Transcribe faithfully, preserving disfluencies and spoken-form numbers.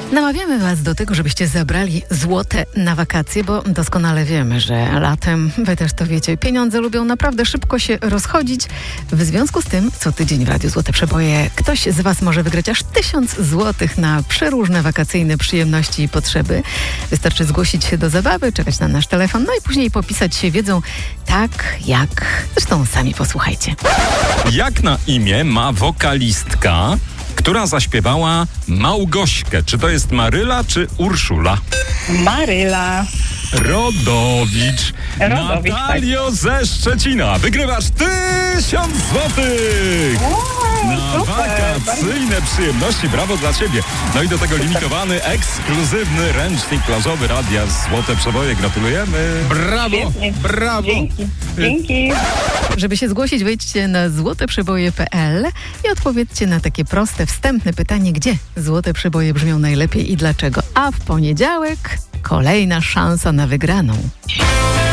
Namawiamy Was do tego, żebyście zabrali złote na wakacje, bo doskonale wiemy, że latem, Wy też to wiecie, pieniądze lubią naprawdę szybko się rozchodzić. W związku z tym co tydzień w Radiu Złote Przeboje ktoś z Was może wygrać aż tysiąc złotych na przeróżne wakacyjne przyjemności i potrzeby. Wystarczy zgłosić się do zabawy, czekać na nasz telefon, no i później popisać się wiedzą tak jak... Zresztą sami posłuchajcie. Jak na imię ma wokalistka, która zaśpiewała Małgośkę? Czy to jest Maryla, czy Urszula? Maryla. Rodowicz. Rodowicz, Natalio ze Szczecina. Wygrywasz tysiąc złotych na wakacyjne przyjemności. Brawo dla Ciebie. No i do tego limitowany, ekskluzywny ręcznik plażowy Radia Złote Przeboje. Gratulujemy. Brawo, Świetnie. brawo. Dzięki. Dzięki. Żeby się zgłosić, wejdźcie na złoteprzeboje kropka pe el i odpowiedzcie na takie proste, wstępne pytanie, gdzie Złote Przeboje brzmią najlepiej i dlaczego. A w poniedziałek kolejna szansa na wygraną.